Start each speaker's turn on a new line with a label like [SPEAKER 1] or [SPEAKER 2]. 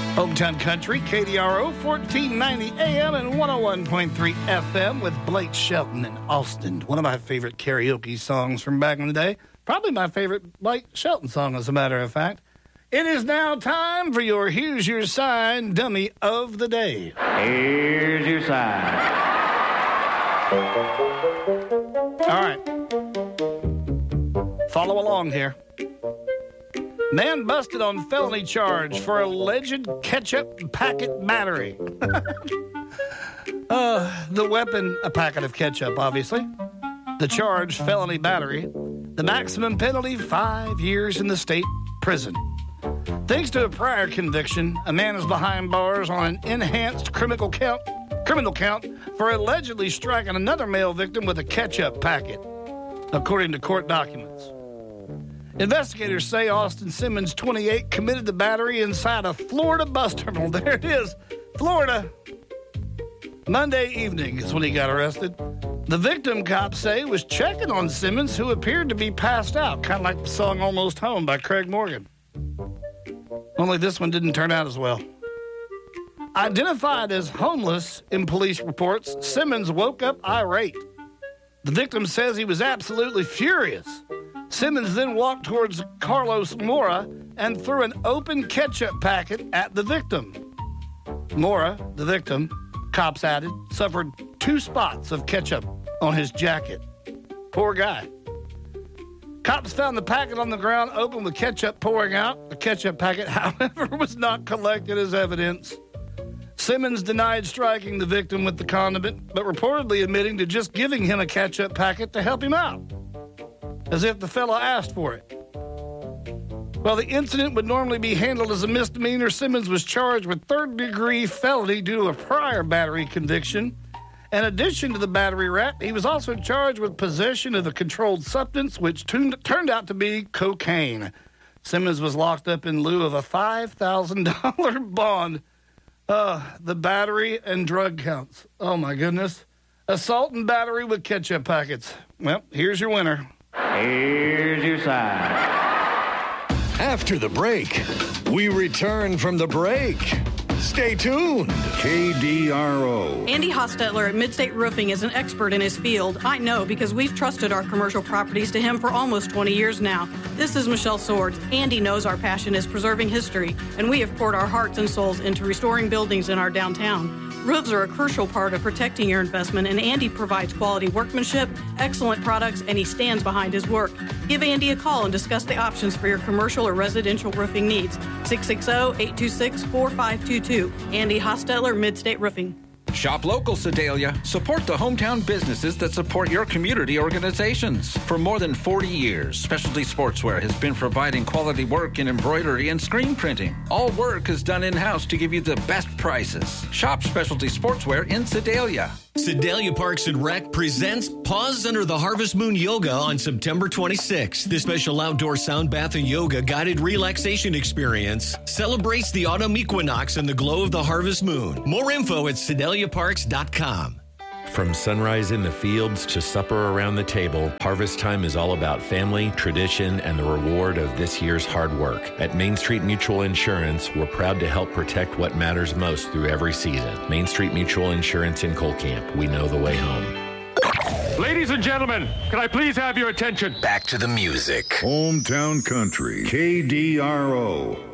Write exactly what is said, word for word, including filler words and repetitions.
[SPEAKER 1] Hometown Country, K D R O, fourteen ninety A M and one oh one point three F M with Blake Shelton and Austin. One of my favorite karaoke songs from back in the day. Probably my favorite Blake Shelton song, as a matter of fact. It is now time for your Here's Your Sign Dummy of the Day.
[SPEAKER 2] Here's your sign.
[SPEAKER 1] All right. Follow along here. Man busted on felony charge for alleged ketchup packet battery. uh, the weapon, a packet of ketchup, obviously. The charge, felony battery. The maximum penalty, five years in the state prison. Thanks to a prior conviction, a man is behind bars on an enhanced criminal count, criminal count for allegedly striking another male victim with a ketchup packet, according to court documents. Investigators say Austin Simmons, twenty-eight, committed the battery inside a Florida bus terminal. There it is, Florida. Monday evening is when he got arrested. The victim, cops say, was checking on Simmons, who appeared to be passed out, kind of like the song Almost Home by Craig Morgan. Only this one didn't turn out as well. Identified as homeless in police reports, Simmons woke up irate. The victim says he was absolutely furious. Simmons then walked towards Carlos Mora and threw an open ketchup packet at the victim. Mora, the victim, cops added, suffered two spots of ketchup on his jacket. Poor guy. Cops found the packet on the ground open with ketchup pouring out. The ketchup packet, however, was not collected as evidence. Simmons denied striking the victim with the condiment, but reportedly admitting to just giving him a ketchup packet to help him out, as if the fella asked for it. While the incident would normally be handled as a misdemeanor, Simmons was charged with third-degree felony due to a prior battery conviction. In addition to the battery rap, he was also charged with possession of a controlled substance, which turned, turned out to be cocaine. Simmons was locked up in lieu of a five thousand dollars bond. Uh, the battery and drug counts. Oh, my goodness. Assault and battery with ketchup packets. Well, here's your winner.
[SPEAKER 2] Here's your sign.
[SPEAKER 3] After the break, we return from the break. Stay tuned.
[SPEAKER 4] K D R O.
[SPEAKER 5] Andy Hostetler at Midstate Roofing is an expert in his field. I know because we've trusted our commercial properties to him for almost twenty years now. This is Michelle Swords. Andy knows our passion is preserving history, and we have poured our hearts and souls into restoring buildings in our downtown. Roofs are a crucial part of protecting your investment, and Andy provides quality workmanship, excellent products, and he stands behind his work. Give Andy a call and discuss the options for your commercial or residential roofing needs. six six zero, eight two six, four five two two. Andy Hostetler, Midstate Roofing.
[SPEAKER 6] Shop local, Sedalia. Support the hometown businesses that support your community organizations. For more than forty years, Specialty Sportswear has been providing quality work in embroidery and screen printing. All work is done in-house to give you the best prices. Shop Specialty Sportswear in Sedalia.
[SPEAKER 7] Sedalia Parks and Rec presents Pause Under the Harvest Moon Yoga on September twenty-sixth. This special outdoor sound bath and yoga guided relaxation experience celebrates the autumn equinox and the glow of the harvest moon. More info at sedalia parks dot com.
[SPEAKER 8] From sunrise in the fields to supper around the table, harvest time is all about family, tradition, and the reward of this year's hard work. At Main Street Mutual Insurance, we're proud to help protect what matters most through every season. Main Street Mutual Insurance in Colcamp. We know the way home.
[SPEAKER 9] Ladies and gentlemen, can I please have your attention?
[SPEAKER 3] Back to the music.
[SPEAKER 4] Hometown Country. K D R O.